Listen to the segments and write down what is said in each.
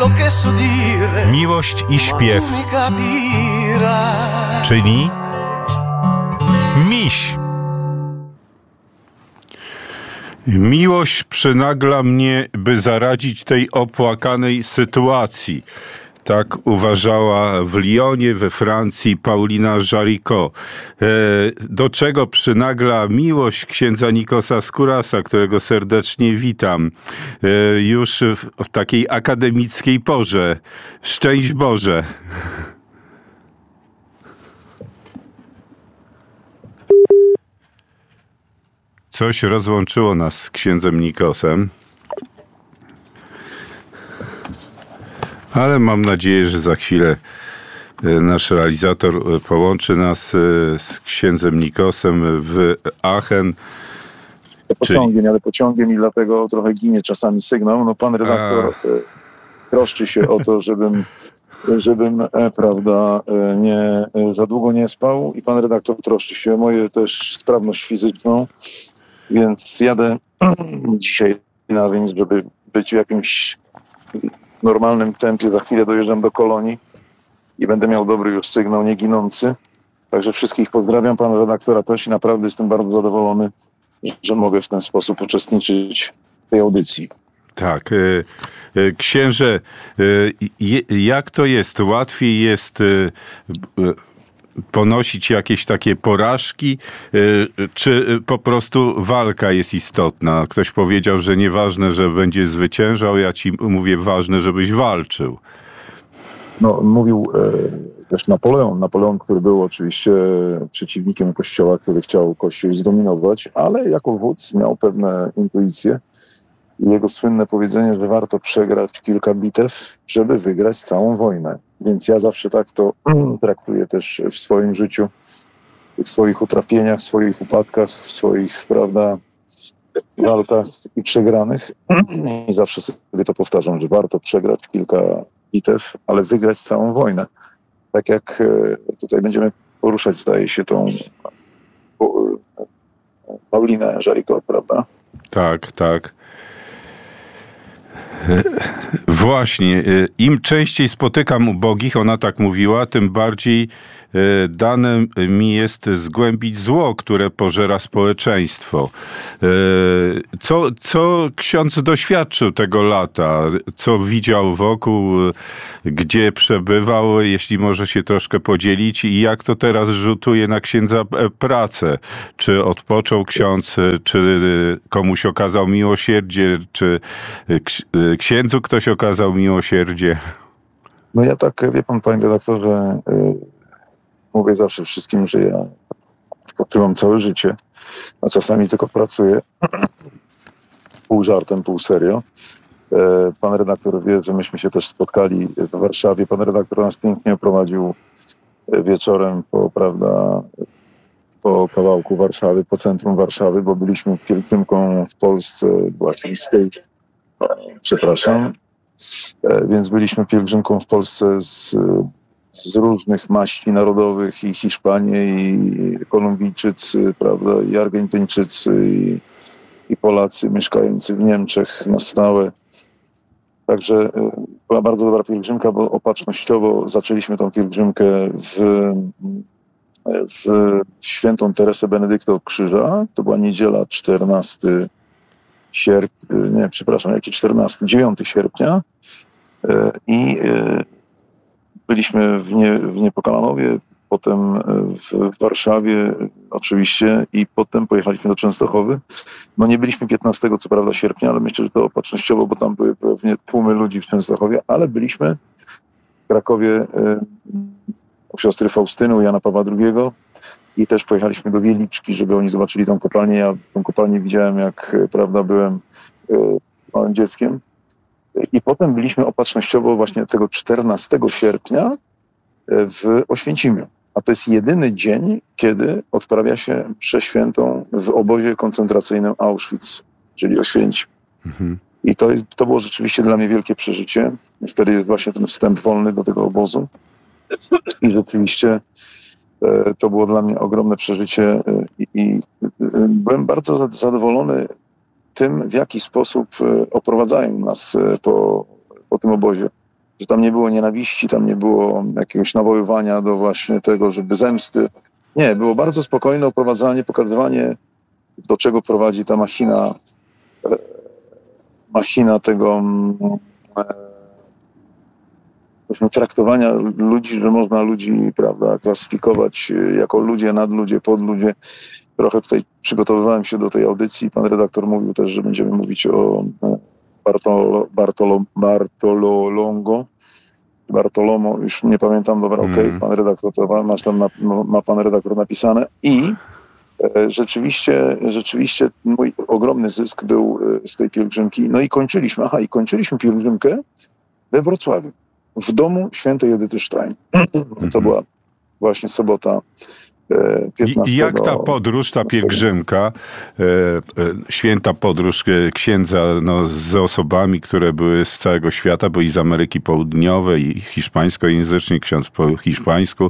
Miłość i śpiew, czyli miś. Miłość przynagla mnie, by zaradzić tej opłakanej sytuacji. Tak uważała w Lyonie, we Francji, Paulina Jaricot. Do czego przynagla miłość księdza Nikosa Skourasa, którego serdecznie witam. Już w takiej akademickiej porze. Szczęść Boże. Coś rozłączyło nas z księdzem Nikosem. Ale mam nadzieję, że za chwilę nasz realizator połączy nas z księdzem Nikosem w Aachen. Ale pociągiem i dlatego trochę ginie czasami sygnał. No pan redaktor troszczy się o to, żebym prawda, nie za długo nie spał i pan redaktor troszczy się o moją też sprawność fizyczną, więc jadę dzisiaj na więc, żeby być w jakimś normalnym tempie. Za chwilę dojeżdżam do Kolonii i będę miał dobry już sygnał, nie ginący. Także wszystkich pozdrawiam, pana redaktora też i naprawdę jestem bardzo zadowolony, że mogę w ten sposób uczestniczyć w tej audycji. Tak. Księże, jak to jest? Łatwiej jest ponosić jakieś takie porażki, czy po prostu walka jest istotna? Ktoś powiedział, że nieważne, że będziesz zwyciężał, ja ci mówię, ważne, żebyś walczył. No, mówił też Napoleon, który był oczywiście przeciwnikiem Kościoła, który chciał Kościół zdominować, ale jako wódz miał pewne intuicje. Jego słynne powiedzenie, że warto przegrać kilka bitew, żeby wygrać całą wojnę. Więc ja zawsze tak to traktuję też w swoim życiu, w swoich utrapieniach, w swoich upadkach, w swoich, prawda, walkach i przegranych. I zawsze sobie to powtarzam, że warto przegrać kilka bitew, ale wygrać całą wojnę. Tak jak tutaj będziemy poruszać, zdaje się, tą Paulinę Jaricot, prawda? Tak, tak. Właśnie, im częściej spotykam ubogich, ona tak mówiła, tym bardziej dane mi jest zgłębić zło, które pożera społeczeństwo. Co ksiądz doświadczył tego lata? Co widział wokół? Gdzie przebywał? Jeśli może się troszkę podzielić i jak to teraz rzutuje na księdza pracę? Czy odpoczął ksiądz? Czy komuś okazał miłosierdzie? Czy księdzu ktoś okazał miłosierdzie? No ja tak, wie pan, panie redaktorze, mówię zawsze wszystkim, że ja odpoczywam całe życie, a czasami tylko pracuję pół żartem, pół serio. Pan redaktor wie, że myśmy się też spotkali w Warszawie. Pan redaktor nas pięknie oprowadził wieczorem po kawałku Warszawy, po centrum Warszawy, bo byliśmy pielgrzymką w Polsce, więc byliśmy pielgrzymką w Polsce z różnych maści narodowych, i Hiszpanie, i Kolumbijczycy, prawda, i Argentyńczycy, i Polacy mieszkający w Niemczech na stałe. Także była bardzo dobra pielgrzymka, bo opatrznościowo zaczęliśmy tą pielgrzymkę w świętą Teresę Benedykta od Krzyża. To była niedziela 9 sierpnia. I byliśmy w Niepokalanowie, potem w Warszawie oczywiście i potem pojechaliśmy do Częstochowy. No nie byliśmy 15 co prawda sierpnia, ale myślę, że to opatrznościowo, bo tam były pewnie tłumy ludzi w Częstochowie, ale byliśmy w Krakowie u siostry Faustyny, u Jana Pawła II i też pojechaliśmy do Wieliczki, żeby oni zobaczyli tą kopalnię. Ja tą kopalnię widziałem, jak prawda byłem małym dzieckiem. I potem byliśmy opatrznościowo właśnie tego 14 sierpnia w Oświęcimiu. A to jest jedyny dzień, kiedy odprawia się mszę świętą w obozie koncentracyjnym Auschwitz, czyli Oświęcim. Mhm. I to było rzeczywiście dla mnie wielkie przeżycie. Wtedy jest właśnie ten wstęp wolny do tego obozu. I rzeczywiście to było dla mnie ogromne przeżycie i byłem bardzo zadowolony tym, w jaki sposób oprowadzają nas po tym obozie. że tam nie było nienawiści, tam nie było jakiegoś nawoływania do właśnie tego, żeby zemsty. Nie, było bardzo spokojne oprowadzanie, pokazywanie, do czego prowadzi ta machina tego traktowania ludzi, że można ludzi, prawda, klasyfikować jako ludzie, nadludzie, podludzie. Trochę tutaj przygotowywałem się do tej audycji. Pan redaktor mówił też, że będziemy mówić o Bartolomo, już nie pamiętam, dobra, okej, pan redaktor, to ma pan redaktor napisane. I rzeczywiście mój ogromny zysk był z tej pielgrzymki. No i kończyliśmy pielgrzymkę we Wrocławiu, w domu świętej Edyty Stein. To była właśnie sobota 15. I jak ta podróż, ta pielgrzymka, święta podróż księdza z osobami, które były z całego świata, bo i z Ameryki Południowej, i hiszpańskojęzyczny, ksiądz po hiszpańsku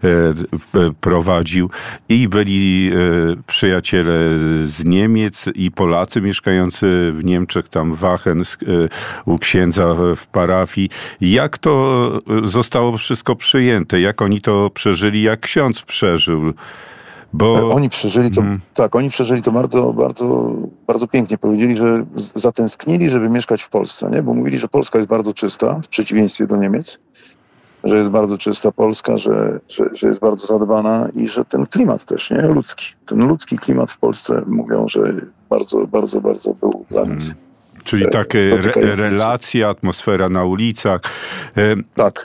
prowadził, i byli przyjaciele z Niemiec i Polacy mieszkający w Niemczech, tam w Aachen, u księdza w parafii. Jak to zostało wszystko przyjęte? Jak oni to przeżyli? Jak ksiądz przeżył? Bo oni przeżyli to, oni przeżyli to bardzo, bardzo, bardzo pięknie. Powiedzieli, że zatęsknili, żeby mieszkać w Polsce, nie? Bo mówili, że Polska jest bardzo czysta, w przeciwieństwie do Niemiec, że jest bardzo czysta Polska, że jest bardzo zadbana i że ten klimat też, nie? Ten ludzki klimat w Polsce, mówią, że bardzo, bardzo, bardzo był dla nich. Czyli takie relacje, atmosfera na ulicach. Tak.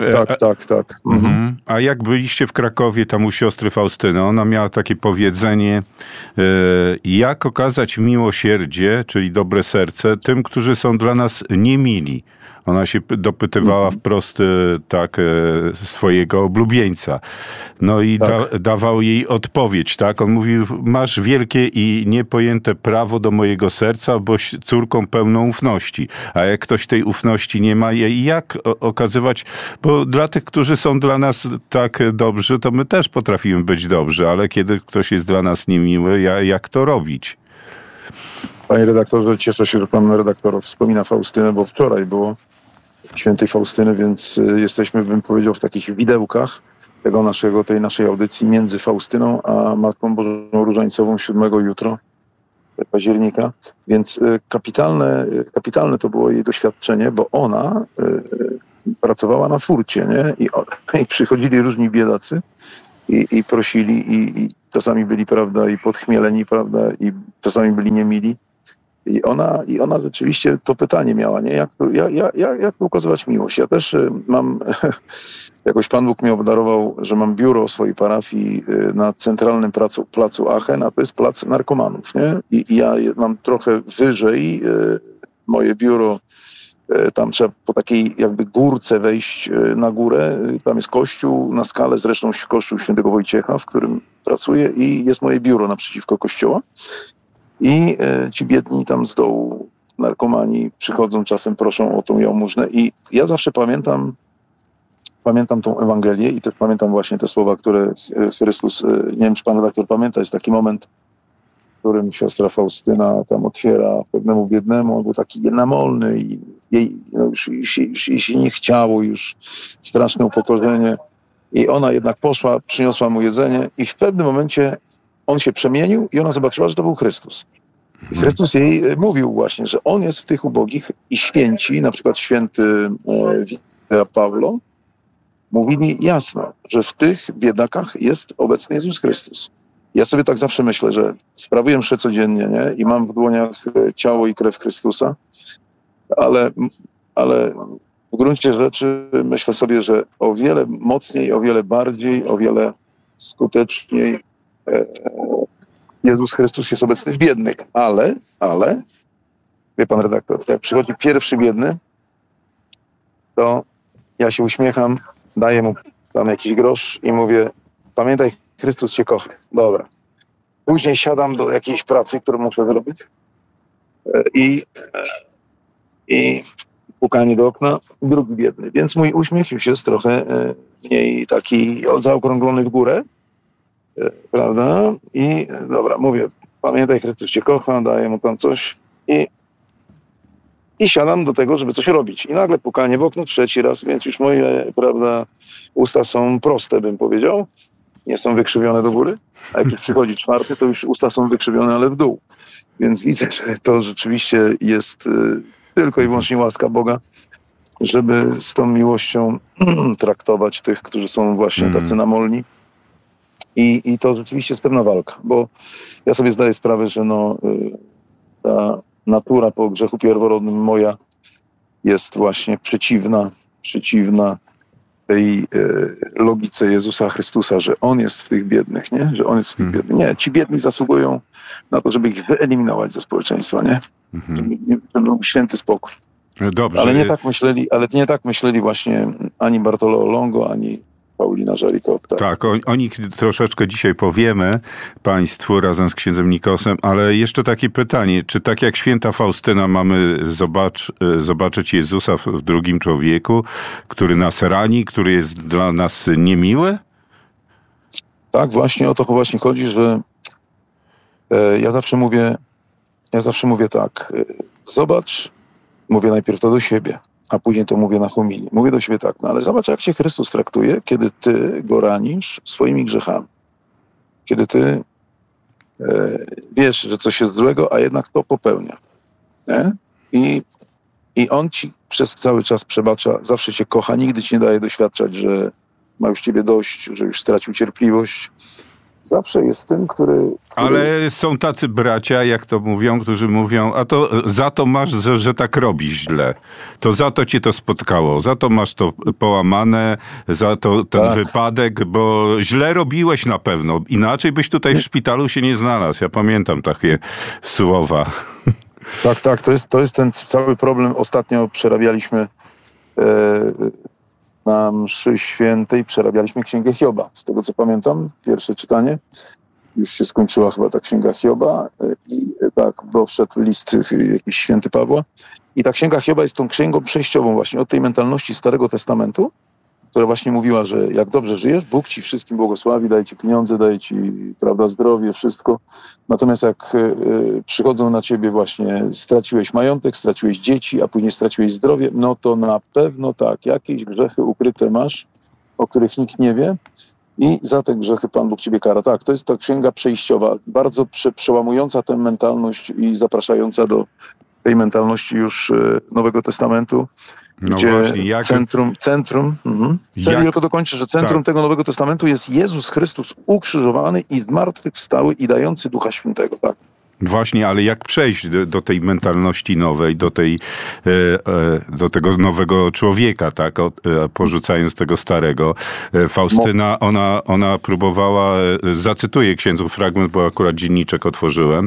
A jak byliście w Krakowie, tam u siostry Faustyny, ona miała takie powiedzenie, jak okazać miłosierdzie, czyli dobre serce, tym, którzy są dla nas niemili. Ona się dopytywała wprost swojego oblubieńca. No i dawał jej odpowiedź, tak? On mówił, masz wielkie i niepojęte prawo do mojego serca, boś córką pełną ufności. A jak ktoś tej ufności nie ma, jak okazywać? Bo dla tych, którzy są dla nas tak dobrzy, to my też potrafimy być dobrzy, ale kiedy ktoś jest dla nas niemiły, jak to robić? Panie redaktorze, cieszę się, że pan redaktor wspomina Faustynę, bo wczoraj było świętej Faustyny, więc jesteśmy, bym powiedział, w takich widełkach tej naszej audycji między Faustyną a Matką Bożą Różańcową 7 jutro, października. Więc kapitalne to było jej doświadczenie, bo ona pracowała na furcie, nie? I przychodzili różni biedacy i prosili i czasami byli, prawda, i podchmieleni, prawda, i czasami byli niemili. I ona rzeczywiście to pytanie miała, nie? Jak to ukazywać miłość? Ja też mam, jakoś Pan Bóg mnie obdarował, że mam biuro swojej parafii na centralnym placu Aachen, a to jest plac narkomanów, nie? I ja mam trochę wyżej moje biuro, tam trzeba po takiej jakby górce wejść na górę, tam jest kościół na skalę, zresztą kościół Świętego Wojciecha, w którym pracuję, i jest moje biuro naprzeciwko kościoła. I ci biedni tam z dołu, narkomani, przychodzą czasem, proszą o tą jałmużnę. I ja zawsze pamiętam tą Ewangelię i też pamiętam właśnie te słowa, które Chrystus, nie wiem, czy pan redaktor pamięta, jest taki moment, w którym siostra Faustyna tam otwiera pewnemu biednemu, on był taki namolny i jej już się nie chciało, już straszne upokorzenie. I ona jednak poszła, przyniosła mu jedzenie i w pewnym momencie on się przemienił i ona zobaczyła, że to był Chrystus. I Chrystus jej mówił właśnie, że on jest w tych ubogich, i święci, na przykład święty Witold Pawlo, mówili jasno, że w tych biedakach jest obecny Jezus Chrystus. Ja sobie tak zawsze myślę, że sprawuję mszę codziennie, nie? I mam w dłoniach ciało i krew Chrystusa, ale w gruncie rzeczy myślę sobie, że o wiele mocniej, o wiele bardziej, o wiele skuteczniej Jezus Chrystus jest obecny w biednych, ale wie pan redaktor, jak przychodzi pierwszy biedny, to ja się uśmiecham, daję mu tam jakiś grosz i mówię, pamiętaj, Chrystus cię kocha. Dobra. Później siadam do jakiejś pracy, którą muszę zrobić i pukanie do okna, drugi biedny. Więc mój uśmiech już jest trochę mniej taki zaokrąglony w górę, prawda? I dobra, mówię, pamiętaj, Chrystus cię kocha, daję mu tam coś i siadam do tego, żeby coś robić. I nagle pukanie w okno 3. raz, więc już moje, prawda, usta są proste, bym powiedział. Nie są wykrzywione do góry. A jak już przychodzi 4., to już usta są wykrzywione, ale w dół. Więc widzę, że to rzeczywiście jest tylko i wyłącznie łaska Boga, żeby z tą miłością traktować tych, którzy są właśnie tacy namolni. I to rzeczywiście jest pewna walka, bo ja sobie zdaję sprawę, że ta natura po grzechu pierworodnym moja jest właśnie przeciwna tej logice Jezusa Chrystusa, że On jest w tych biednych, nie? Że On jest w tych biednych. Nie, ci biedni zasługują na to, żeby ich wyeliminować ze społeczeństwa, nie? Żeby był święty spokój. Dobrze. Ale nie tak myśleli właśnie ani Bartolo Longo, ani Paulina Jaricot. Tak, o nich troszeczkę dzisiaj powiemy Państwu razem z księdzem Nikosem, ale jeszcze takie pytanie, czy tak jak święta Faustyna mamy zobaczyć Jezusa w drugim człowieku, który nas rani, który jest dla nas niemiły? Tak, właśnie o to właśnie chodzi, że ja zawsze mówię tak, zobacz, mówię najpierw to do siebie, a później to mówię na homilii. Mówię do siebie tak, ale zobacz, jak cię Chrystus traktuje, kiedy ty go ranisz swoimi grzechami. Kiedy ty wiesz, że coś jest złego, a jednak to popełnia. Nie? I on ci przez cały czas przebacza, zawsze cię kocha, nigdy ci nie daje doświadczać, że ma już ciebie dość, że już stracił cierpliwość. Zawsze jest tym, który... Ale są tacy bracia, jak to mówią, którzy mówią, a to za to masz, że tak robisz źle. To za to cię to spotkało, za to masz to połamane, za to ten wypadek, bo źle robiłeś na pewno. Inaczej byś tutaj w szpitalu się nie znalazł. Ja pamiętam takie słowa. Tak, to jest ten cały problem. Ostatnio przerabialiśmy na mszy świętej, przerabialiśmy Księgę Hioba. Z tego, co pamiętam, pierwsze czytanie. Już się skończyła chyba ta Księga Hioba i tak, bo wszedł list jakiś święty Pawła. I ta Księga Hioba jest tą księgą przejściową właśnie od tej mentalności Starego Testamentu, która właśnie mówiła, że jak dobrze żyjesz, Bóg ci wszystkim błogosławi, daje ci pieniądze, daje ci, prawda, zdrowie, wszystko. Natomiast jak przychodzą na ciebie właśnie, straciłeś majątek, straciłeś dzieci, a później straciłeś zdrowie, no to na pewno tak, jakieś grzechy ukryte masz, o których nikt nie wie i za te grzechy Pan Bóg ciebie kara. Tak, to jest ta księga przejściowa, bardzo przełamująca tę mentalność i zapraszająca do tej mentalności już Nowego Testamentu, no gdzie właśnie, tylko dokończę, że centrum tego Nowego Testamentu jest Jezus Chrystus ukrzyżowany i zmartwychwstały i dający Ducha Świętego. Tak. Właśnie, ale jak przejść do tej mentalności nowej, do tego nowego człowieka, tak, porzucając tego starego. Faustyna, ona próbowała, zacytuję księdzu fragment, bo akurat dzienniczek otworzyłem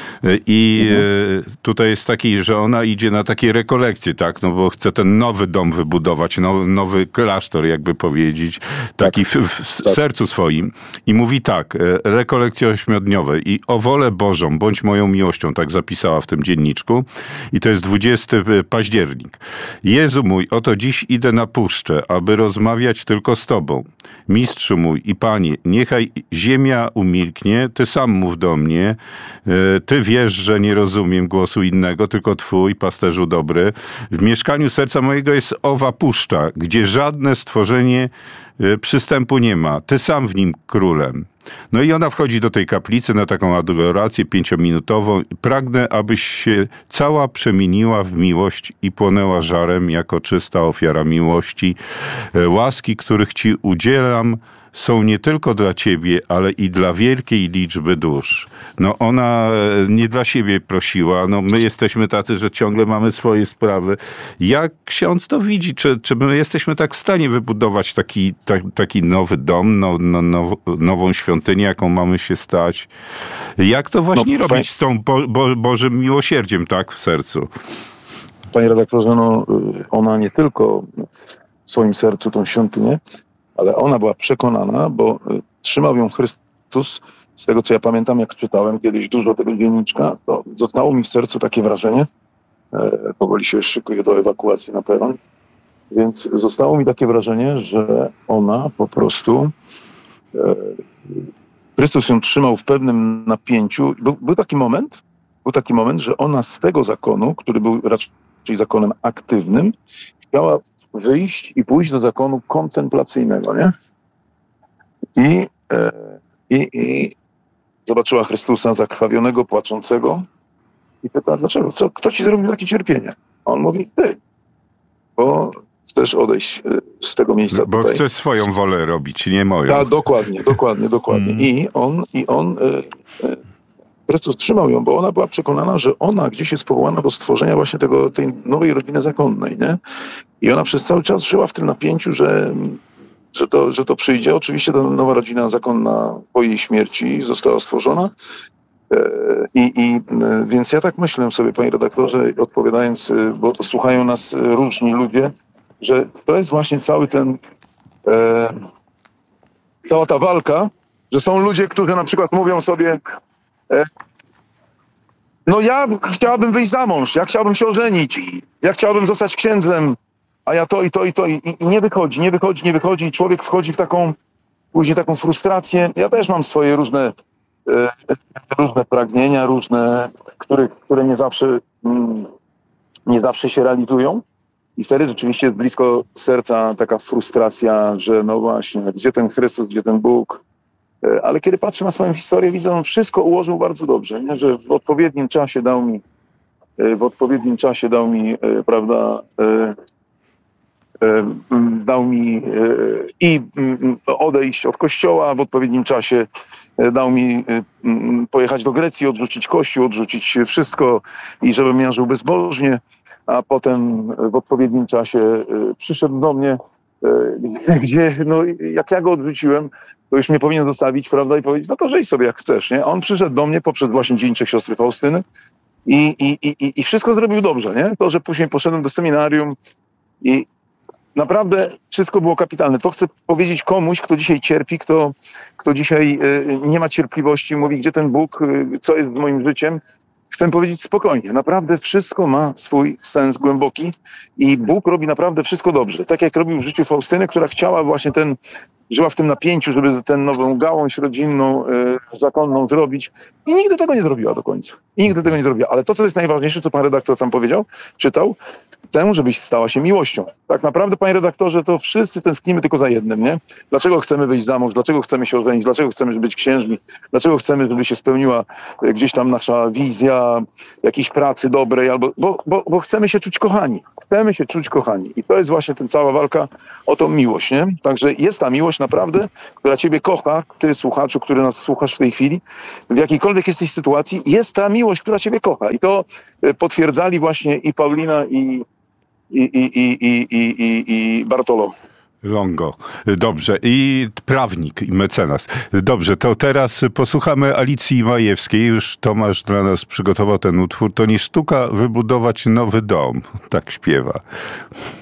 i tutaj jest taki, że ona idzie na takie rekolekcje, tak, no bo chce ten nowy dom wybudować, nowy klasztor, jakby powiedzieć, taki w sercu swoim i mówi tak, rekolekcje 8-dniowe i o wolę Bożą, bądź moją miłością, tak zapisała w tym dzienniczku. I to jest 20 październik. Jezu mój, oto dziś idę na puszczę, aby rozmawiać tylko z Tobą. Mistrzu mój i Panie, niechaj ziemia umilknie, Ty sam mów do mnie. Ty wiesz, że nie rozumiem głosu innego, tylko Twój, pasterzu dobry. W mieszkaniu serca mojego jest owa puszcza, gdzie żadne stworzenie przystępu nie ma. Ty sam w nim królem. No i ona wchodzi do tej kaplicy na taką adorację 5-minutową. Pragnę, abyś się cała przemieniła w miłość i płonęła żarem jako czysta ofiara miłości. Łaski, których Ci udzielam, są nie tylko dla Ciebie, ale i dla wielkiej liczby dusz. No ona nie dla siebie prosiła, no my jesteśmy tacy, że ciągle mamy swoje sprawy. Jak ksiądz to widzi? Czy my jesteśmy tak w stanie wybudować taki nowy dom, nową świątynię, jaką mamy się stać? Jak to właśnie robić z tą Bożym miłosierdziem, tak, w sercu? Panie redaktorze, ona nie tylko w swoim sercu tą świątynię, ale ona była przekonana, bo trzymał ją Chrystus. Z tego, co ja pamiętam, jak czytałem kiedyś dużo tego dzienniczka, to zostało mi w sercu takie wrażenie, powoli się szykuje do ewakuacji na peron, więc zostało mi takie wrażenie, że ona po prostu, Chrystus ją trzymał w pewnym napięciu. Był taki moment, że ona z tego zakonu, który był raczej czyli zakonem aktywnym, chciała wyjść i pójść do zakonu kontemplacyjnego, nie? I zobaczyła Chrystusa zakrwawionego, płaczącego i pyta, dlaczego? Kto ci zrobił takie cierpienie? A on mówi, ty, bo chcesz odejść z tego miejsca bo tutaj. chcesz swoją wolę robić, nie moją. Tak, dokładnie. I on Chrystus trzymał ją, bo ona była przekonana, że ona gdzieś jest powołana do stworzenia właśnie tej nowej rodziny zakonnej, nie? I ona przez cały czas żyła w tym napięciu, że to przyjdzie. Oczywiście ta nowa rodzina zakonna po jej śmierci została stworzona. Więc ja tak myślę sobie, panie redaktorze, odpowiadając, bo słuchają nas różni ludzie, że to jest właśnie cała ta walka, że są ludzie, którzy na przykład mówią sobie, no ja chciałabym wyjść za mąż, ja chciałbym się ożenić, ja chciałbym zostać księdzem, a ja to i nie wychodzi i człowiek wchodzi w później taką frustrację. Ja też mam swoje różne pragnienia, które nie zawsze się realizują. I wtedy rzeczywiście jest blisko serca taka frustracja, że no właśnie, gdzie ten Chrystus, gdzie ten Bóg. Ale kiedy patrzę na swoją historię, widzę, on wszystko ułożył bardzo dobrze, nie? Że w odpowiednim czasie dał mi, prawda, dał mi i odejść od kościoła, w odpowiednim czasie dał mi pojechać do Grecji, odrzucić kościół, odrzucić wszystko i żebym ja żył bezbożnie, a potem w odpowiednim czasie przyszedł do mnie, gdzie, no, jak ja go odrzuciłem, to już mnie powinien zostawić, prawda, i powiedzieć, no to żyj sobie jak chcesz, nie? A on przyszedł do mnie poprzez właśnie dzieńczych siostry Faustyny i wszystko zrobił dobrze, nie? To, że później poszedłem do seminarium i naprawdę wszystko było kapitalne. To chcę powiedzieć komuś, kto dzisiaj cierpi, kto dzisiaj nie ma cierpliwości, mówi, gdzie ten Bóg, co jest z moim życiem. Chcę powiedzieć spokojnie, naprawdę wszystko ma swój sens głęboki i Bóg robi naprawdę wszystko dobrze. Tak jak robił w życiu Faustyny, która chciała właśnie żyła w tym napięciu, żeby tę nową gałąź rodzinną, zakonną zrobić i nigdy tego nie zrobiła do końca. Ale to, co jest najważniejsze, co pan redaktor tam powiedział, czytał, chcę, żebyś stała się miłością. Tak naprawdę, panie redaktorze, to wszyscy tęsknimy tylko za jednym, nie? Dlaczego chcemy wyjść za mąż? Dlaczego chcemy się ożenić? Dlaczego chcemy być księżmi? Dlaczego chcemy, żeby się spełniła gdzieś tam nasza wizja jakiejś pracy dobrej? Bo chcemy się czuć kochani. I to jest właśnie cała walka o tą miłość, nie? Także jest ta miłość naprawdę, która ciebie kocha, ty słuchaczu, który nas słuchasz w tej chwili, w jakiejkolwiek jesteś sytuacji, jest ta miłość, która ciebie kocha. I to potwierdzali właśnie i Paulina, i Bartolo. Longo. Dobrze. I prawnik, i mecenas. Dobrze, to teraz posłuchamy Alicji Majewskiej. Już Tomasz dla nas przygotował ten utwór. To nie sztuka wybudować nowy dom. Tak śpiewa.